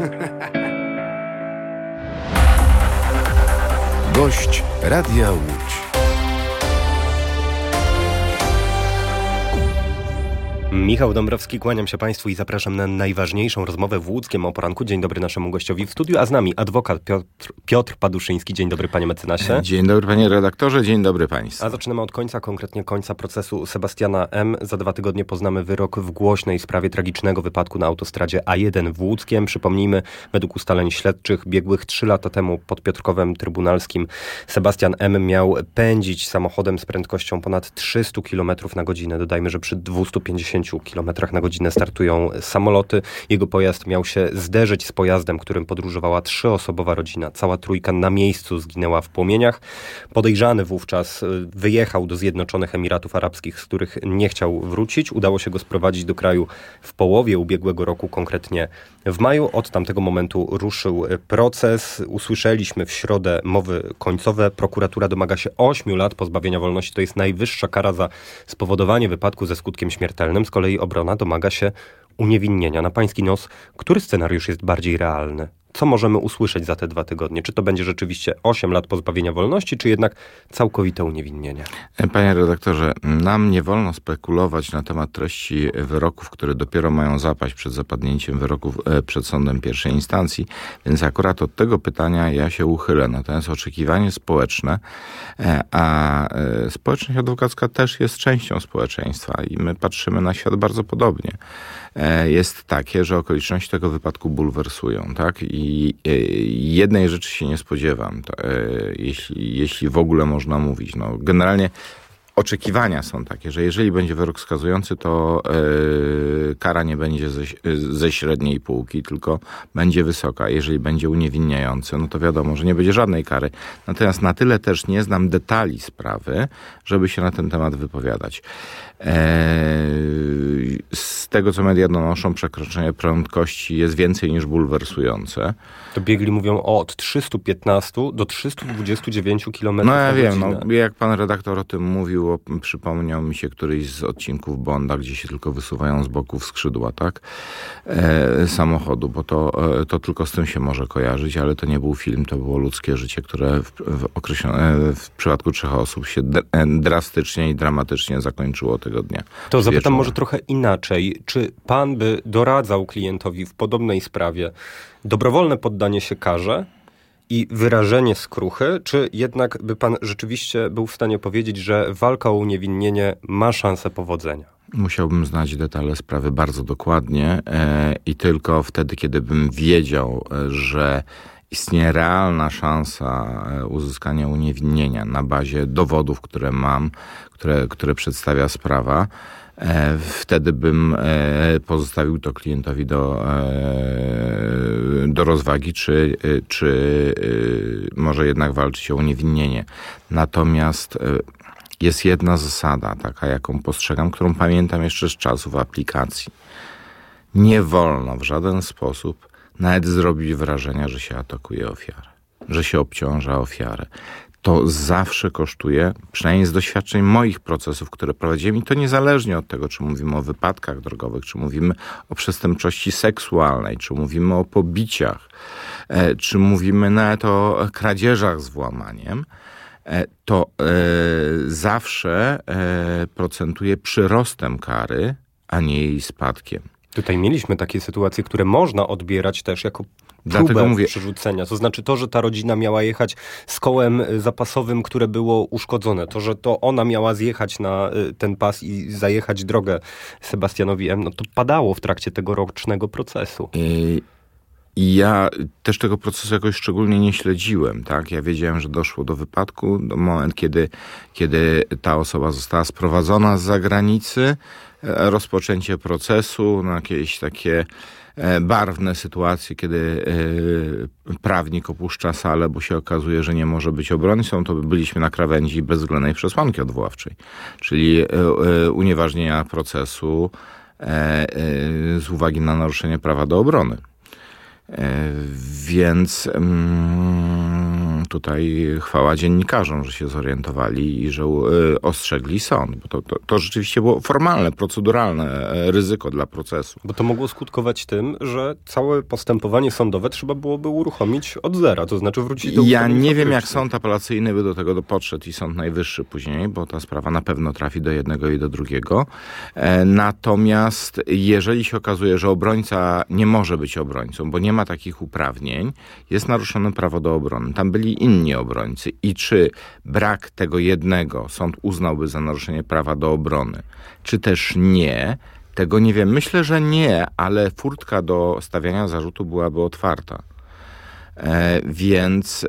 Gość Radia Łódź. Michał Dąbrowski, kłaniam się Państwu i zapraszam na najważniejszą rozmowę w Łódzkiem o poranku. Dzień dobry naszemu gościowi w studiu, a z nami adwokat Piotr Paduszyński. Dzień dobry, panie mecenasie. Dzień dobry, panie redaktorze, dzień dobry państwu. A zaczynamy od końca, konkretnie końca procesu Sebastiana M. Za 2 tygodnie poznamy wyrok w głośnej sprawie tragicznego wypadku na autostradzie A1 w Łódzkiem. Przypomnijmy, według ustaleń śledczych biegłych 3 lata temu pod Piotrkowem Trybunalskim Sebastian M. miał pędzić samochodem z prędkością ponad 300 km na godzinę. Dodajmy, że przy 250 km na godzinę startują samoloty. Jego pojazd miał się zderzyć z pojazdem, którym podróżowała 3-osobowa rodzina. Cała trójka na miejscu zginęła w płomieniach. Podejrzany wówczas wyjechał do Zjednoczonych Emiratów Arabskich, z których nie chciał wrócić. Udało się go sprowadzić do kraju w połowie ubiegłego roku, konkretnie w maju. Od tamtego momentu ruszył proces. Usłyszeliśmy w środę mowy końcowe. Prokuratura domaga się 8 lat pozbawienia wolności. To jest najwyższa kara za spowodowanie wypadku ze skutkiem śmiertelnym. Z kolei obrona domaga się uniewinnienia. Na pański nos, który scenariusz jest bardziej realny? Co możemy usłyszeć za te 2 tygodnie? Czy to będzie rzeczywiście 8 lat pozbawienia wolności, czy jednak całkowite uniewinnienie? Panie redaktorze, nam nie wolno spekulować na temat treści wyroków, które dopiero mają zapaść przed zapadnięciem wyroków przed sądem pierwszej instancji, więc akurat od tego pytania ja się uchylę. Natomiast oczekiwanie społeczne, a społeczność adwokacka też jest częścią społeczeństwa i my patrzymy na świat bardzo podobnie, jest takie, że okoliczności tego wypadku bulwersują, tak? I jednej rzeczy się nie spodziewam, jeśli w ogóle można mówić. No, generalnie oczekiwania są takie, że jeżeli będzie wyrok skazujący, to kara nie będzie ze średniej półki, tylko będzie wysoka. Jeżeli będzie uniewinniający, no to wiadomo, że nie będzie żadnej kary. Natomiast na tyle też nie znam detali sprawy, żeby się na ten temat wypowiadać. Z tego, co media donoszą, przekroczenie prędkości jest więcej niż bulwersujące. To biegli mówią od 315 do 329 km No ja na wiem, godzinę. jak pan redaktor o tym mówił, przypomniał mi się któryś z odcinków Bonda, gdzie się tylko wysuwają z boków skrzydła, tak? Samochodu, bo to tylko z tym się może kojarzyć, ale to nie był film, to było ludzkie życie, które w przypadku 3 osób się drastycznie i dramatycznie zakończyło tego dnia. To zapytam może trochę inaczej. Czy pan by doradzał klientowi w podobnej sprawie dobrowolne poddanie się karze i wyrażenie skruchy, czy jednak by pan rzeczywiście był w stanie powiedzieć, że walka o uniewinnienie ma szansę powodzenia? Musiałbym znać detale sprawy bardzo dokładnie i tylko wtedy, kiedy bym wiedział, że istnieje realna szansa uzyskania uniewinnienia na bazie dowodów, które mam, które przedstawia sprawa, wtedy bym pozostawił to klientowi do rozwagi, czy może jednak walczyć o uniewinnienie. Natomiast jest jedna zasada, taka jaką postrzegam, którą pamiętam jeszcze z czasów aplikacji. Nie wolno w żaden sposób nawet zrobić wrażenia, że się atakuje ofiarę, że się obciąża ofiarę. To zawsze kosztuje, przynajmniej z doświadczeń moich procesów, które prowadziłem, i to niezależnie od tego, czy mówimy o wypadkach drogowych, czy mówimy o przestępczości seksualnej, czy mówimy o pobiciach, czy mówimy nawet o kradzieżach z włamaniem, to zawsze procentuje przyrostem kary, a nie jej spadkiem. Tutaj mieliśmy takie sytuacje, które można odbierać też jako próbę przerzucenia. To znaczy to, że ta rodzina miała jechać z kołem zapasowym, które było uszkodzone. To, że to ona miała zjechać na ten pas i zajechać drogę Sebastianowi M., no to padało w trakcie tego rocznego procesu. I ja też tego procesu jakoś szczególnie nie śledziłem, tak? Ja wiedziałem, że doszło do wypadku, do moment, kiedy ta osoba została sprowadzona z zagranicy, rozpoczęcie procesu, no jakieś takie barwne sytuacje, kiedy prawnik opuszcza salę, bo się okazuje, że nie może być obrońcą, to byliśmy na krawędzi bezwzględnej przesłanki odwoławczej, czyli unieważnienia procesu z uwagi na naruszenie prawa do obrony. Więc tutaj chwała dziennikarzom, że się zorientowali i że ostrzegli sąd, bo to rzeczywiście było formalne, proceduralne ryzyko dla procesu. Bo to mogło skutkować tym, że całe postępowanie sądowe trzeba byłoby uruchomić od zera, to znaczy wrócić do Ja nie wiem, jak sąd apelacyjny by do tego podszedł i Sąd Najwyższy później, bo ta sprawa na pewno trafi do jednego i do drugiego. Natomiast jeżeli się okazuje, że obrońca nie może być obrońcą, bo nie ma takich uprawnień, jest naruszone prawo do obrony. Tam byli inni obrońcy i czy brak tego jednego sąd uznałby za naruszenie prawa do obrony, czy też nie, tego nie wiem. Myślę, że nie, ale furtka do stawiania zarzutu byłaby otwarta. Więc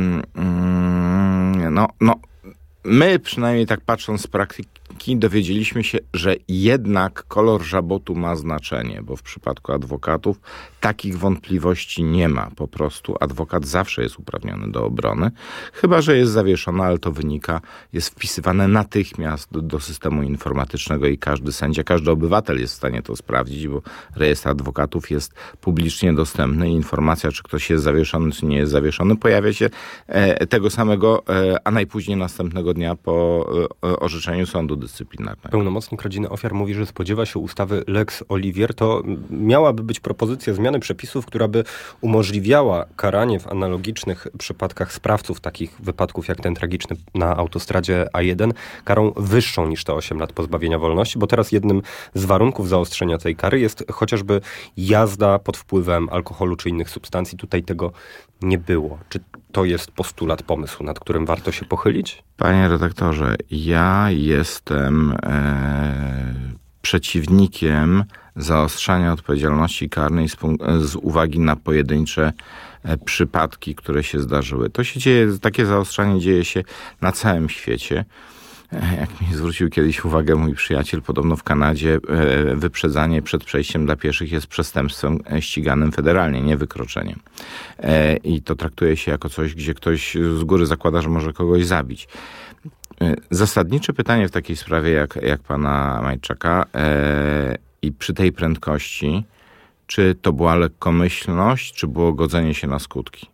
my przynajmniej tak patrząc z praktyki dowiedzieliśmy się, że jednak kolor żabotu ma znaczenie, bo w przypadku adwokatów takich wątpliwości nie ma. Po prostu adwokat zawsze jest uprawniony do obrony, chyba że jest zawieszony, ale to jest wpisywane natychmiast do systemu informatycznego i każdy sędzia, każdy obywatel jest w stanie to sprawdzić, bo rejestr adwokatów jest publicznie dostępny i informacja, czy ktoś jest zawieszony, czy nie jest zawieszony, pojawia się tego samego, a najpóźniej następnego dnia po orzeczeniu sądu dyscyplinarnego. Pełnomocnik rodziny ofiar mówi, że spodziewa się ustawy Lex Olivier. To miałaby być propozycja zmiany przepisów, która by umożliwiała karanie w analogicznych przypadkach sprawców takich wypadków jak ten tragiczny na autostradzie A1 karą wyższą niż te 8 lat pozbawienia wolności, bo teraz jednym z warunków zaostrzenia tej kary jest chociażby jazda pod wpływem alkoholu czy innych substancji. Tutaj tego nie było. Czy to jest postulat, pomysł, nad którym warto się pochylić? Panie redaktorze, ja jestem przeciwnikiem zaostrzania odpowiedzialności karnej z uwagi na pojedyncze przypadki, które się zdarzyły. To się dzieje, takie zaostrzanie dzieje się na całym świecie. Jak mi zwrócił kiedyś uwagę mój przyjaciel, podobno w Kanadzie wyprzedzanie przed przejściem dla pieszych jest przestępstwem ściganym federalnie, nie wykroczeniem. I to traktuje się jako coś, gdzie ktoś z góry zakłada, że może kogoś zabić. Zasadnicze pytanie w takiej sprawie jak pana Majczaka i przy tej prędkości, czy to była lekkomyślność, czy było godzenie się na skutki.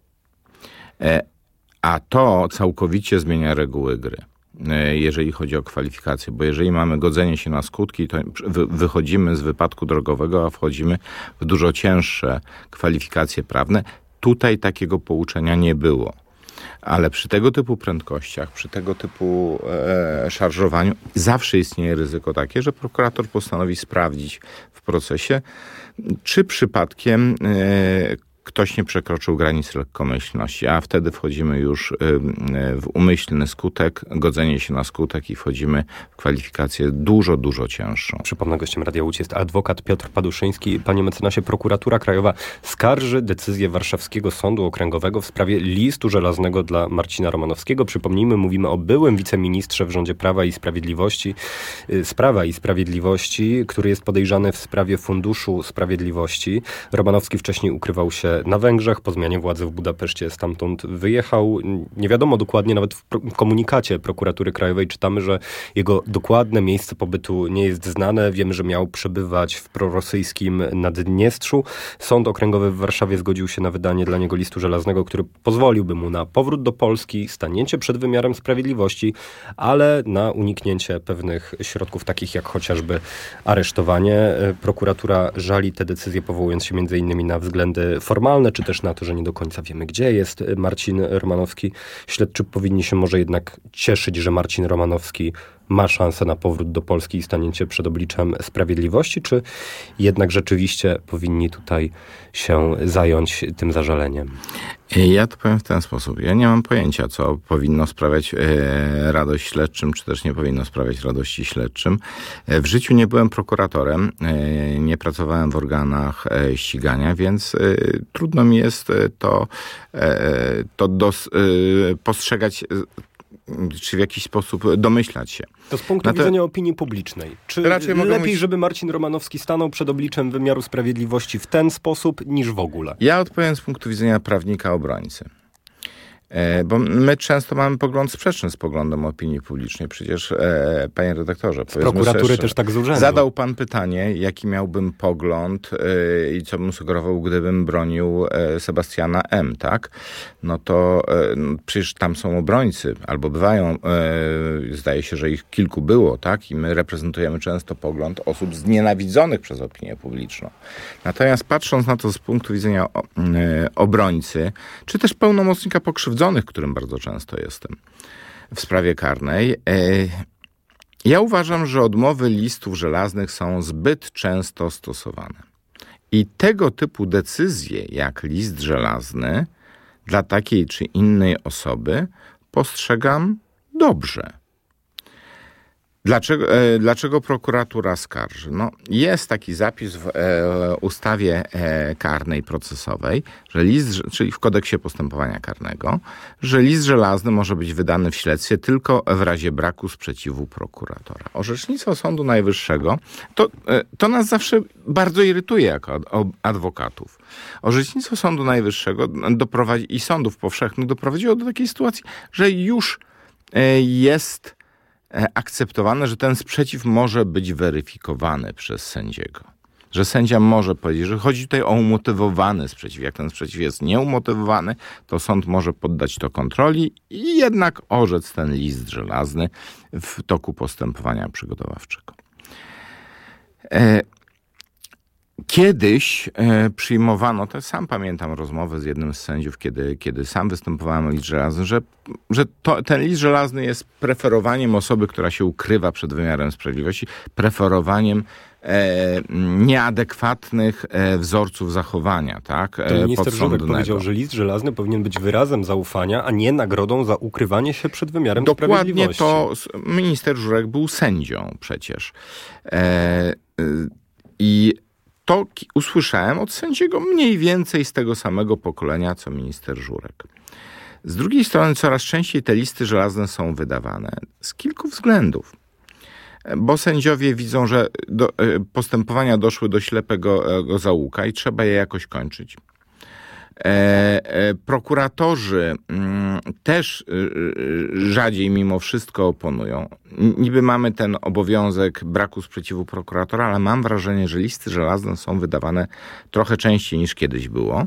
A to całkowicie zmienia reguły gry, jeżeli chodzi o kwalifikację, bo jeżeli mamy godzenie się na skutki, to wychodzimy z wypadku drogowego, a wchodzimy w dużo cięższe kwalifikacje prawne. Tutaj takiego pouczenia nie było. Ale przy tego typu prędkościach, przy tego typu szarżowaniu zawsze istnieje ryzyko takie, że prokurator postanowi sprawdzić w procesie, czy przypadkiem ktoś nie przekroczył granic lekkomyślności, a wtedy wchodzimy już w umyślny skutek, godzenie się na skutek i wchodzimy w kwalifikację dużo, dużo cięższą. Przypomnę, gościem Radia Łódź jest adwokat Piotr Paduszyński. Panie mecenasie, prokuratura krajowa skarży decyzję Warszawskiego Sądu Okręgowego w sprawie listu żelaznego dla Marcina Romanowskiego. Przypomnijmy, mówimy o byłym wiceministrze w rządzie Prawa i Sprawiedliwości, który jest podejrzany w sprawie Funduszu Sprawiedliwości. Romanowski wcześniej ukrywał się na Węgrzech, po zmianie władzy w Budapeszcie stamtąd wyjechał. Nie wiadomo dokładnie, nawet w komunikacie prokuratury krajowej czytamy, że jego dokładne miejsce pobytu nie jest znane. Wiemy, że miał przebywać w prorosyjskim Naddniestrzu. Sąd Okręgowy w Warszawie zgodził się na wydanie dla niego listu żelaznego, który pozwoliłby mu na powrót do Polski, stanięcie przed wymiarem sprawiedliwości, ale na uniknięcie pewnych środków, takich jak chociażby aresztowanie. Prokuratura żali tę decyzję, powołując się m.in. na względy formalne, czy też na to, że nie do końca wiemy, gdzie jest Marcin Romanowski. Śledczy powinni się może jednak cieszyć, że Marcin Romanowski ma szansę na powrót do Polski i stanięcie przed obliczem sprawiedliwości, czy jednak rzeczywiście powinni tutaj się zająć tym zażaleniem? Ja to powiem w ten sposób. Ja nie mam pojęcia, co powinno sprawiać radość śledczym, czy też nie powinno sprawiać radości śledczym. W życiu nie byłem prokuratorem, nie pracowałem w organach ścigania, więc trudno mi jest postrzegać, czy w jakiś sposób domyślać się. To z punktu widzenia opinii publicznej. Czy lepiej, żeby Marcin Romanowski stanął przed obliczem wymiaru sprawiedliwości w ten sposób, niż w ogóle? Ja odpowiem z punktu widzenia prawnika obrońcy. Bo my często mamy pogląd sprzeczny z poglądem opinii publicznej. Przecież, panie redaktorze, z prokuratury też tak z urzędu. Zadał pan pytanie, jaki miałbym pogląd i co bym sugerował, gdybym bronił Sebastiana M., tak? No to przecież tam są obrońcy, albo bywają, zdaje się, że ich kilku było, tak? I my reprezentujemy często pogląd osób znienawidzonych przez opinię publiczną. Natomiast patrząc na to z punktu widzenia obrońcy, czy też pełnomocnika pokrzywdzonych, którym bardzo często jestem w sprawie karnej, ja uważam, że odmowy listów żelaznych są zbyt często stosowane. I tego typu decyzje, jak list żelazny, dla takiej czy innej osoby postrzegam dobrze. Dlaczego prokuratura skarży? No, jest taki zapis w ustawie karnej procesowej, że czyli w kodeksie postępowania karnego, że list żelazny może być wydany w śledztwie tylko w razie braku sprzeciwu prokuratora. Orzecznictwo Sądu Najwyższego, to nas zawsze bardzo irytuje jako adwokatów. Orzecznictwo Sądu Najwyższego i sądów powszechnych doprowadziło do takiej sytuacji, że już jest akceptowane, że ten sprzeciw może być weryfikowany przez sędziego. Że sędzia może powiedzieć, że chodzi tutaj o umotywowany sprzeciw. Jak ten sprzeciw jest nieumotywowany, to sąd może poddać to kontroli i jednak orzec ten list żelazny w toku postępowania przygotowawczego. Kiedyś przyjmowano, to sam pamiętam rozmowę z jednym z sędziów, kiedy sam występowałem o list żelazny, że ten list żelazny jest preferowaniem osoby, która się ukrywa przed wymiarem sprawiedliwości, preferowaniem nieadekwatnych wzorców zachowania, tak? To minister Żurek powiedział, że list żelazny powinien być wyrazem zaufania, a nie nagrodą za ukrywanie się przed wymiarem sprawiedliwości. Dokładnie to minister Żurek był sędzią przecież. I to usłyszałem od sędziego mniej więcej z tego samego pokolenia, co minister Żurek. Z drugiej strony coraz częściej te listy żelazne są wydawane z kilku względów. Bo sędziowie widzą, że postępowania doszły do ślepego zaułka i trzeba je jakoś kończyć. Prokuratorzy też rzadziej mimo wszystko oponują. Niby mamy ten obowiązek braku sprzeciwu prokuratora, ale mam wrażenie, że listy żelazne są wydawane trochę częściej niż kiedyś było.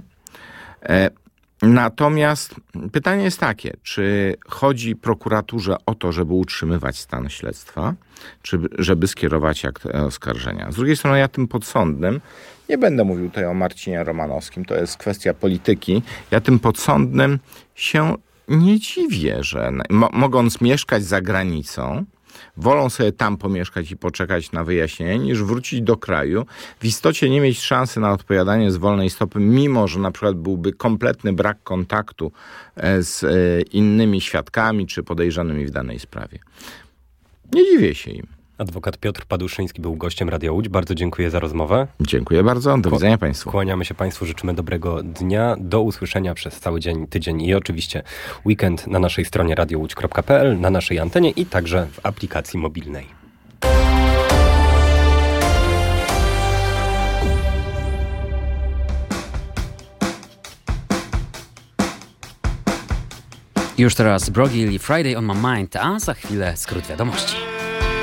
Natomiast pytanie jest takie, czy chodzi prokuraturze o to, żeby utrzymywać stan śledztwa, czy żeby skierować akt oskarżenia. Z drugiej strony ja tym podsądnym, nie będę mówił tutaj o Marcinie Romanowskim, to jest kwestia polityki, ja tym podsądnym się nie dziwię, że mogąc mieszkać za granicą, wolą sobie tam pomieszkać i poczekać na wyjaśnienie, niż wrócić do kraju, w istocie nie mieć szansy na odpowiadanie z wolnej stopy, mimo że na przykład byłby kompletny brak kontaktu z innymi świadkami czy podejrzanymi w danej sprawie. Nie dziwię się im. Adwokat Piotr Paduszyński był gościem Radia Łódź. Bardzo dziękuję za rozmowę. Dziękuję bardzo. Do widzenia Państwu. Kłaniamy się Państwu, życzymy dobrego dnia. Do usłyszenia przez cały tydzień i oczywiście weekend na naszej stronie radiołódź.pl, na naszej antenie i także w aplikacji mobilnej. Już teraz Brogil i Friday on My Mind, a za chwilę skrót wiadomości.